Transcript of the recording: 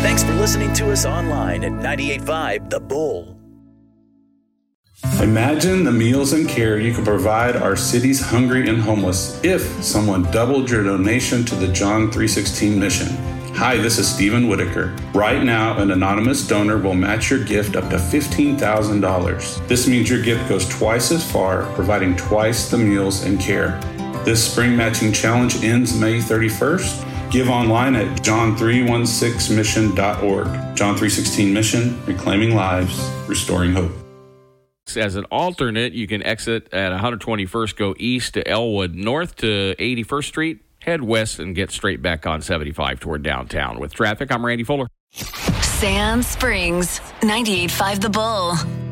Thanks for listening to us online at 98.5 The Bull. Imagine the meals and care you could provide our city's hungry and homeless if someone doubled your donation to the John 3:16 mission. Hi, this is Stephen Whitaker. Right now, an anonymous donor will match your gift up to $15,000. This means your gift goes twice as far, providing twice the meals and care. This spring matching challenge ends May 31st. Give online at john316mission.org. John 3:16 Mission, reclaiming lives, restoring hope. As an alternate, you can exit at 121st, go east to Elwood, north to 81st Street, head west and get straight back on 75 toward downtown. With traffic, I'm Randy Fuller. Sand Springs, 98.5 The Bull.